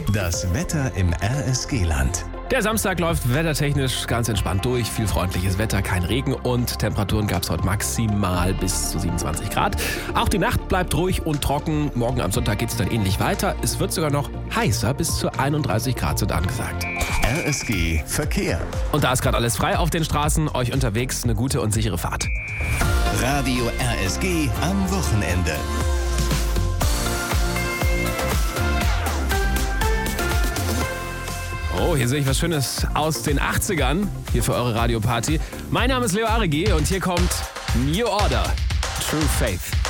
Das Wetter im RSG-Land. Der Samstag läuft wettertechnisch ganz entspannt durch. Viel freundliches Wetter, kein Regen und Temperaturen gab es heute maximal bis zu 27 Grad. Auch die Nacht bleibt ruhig und trocken. Morgen am Sonntag geht es dann ähnlich weiter. Es wird sogar noch heißer, bis zu 31 Grad sind angesagt. RSG Verkehr. Und da ist gerade alles frei auf den Straßen. Euch unterwegs eine gute und sichere Fahrt. Radio RSG am Wochenende. Oh, hier sehe ich was Schönes aus den 80ern, hier für eure Radioparty. Mein Name ist Leo Arigi und hier kommt New Order, True Faith.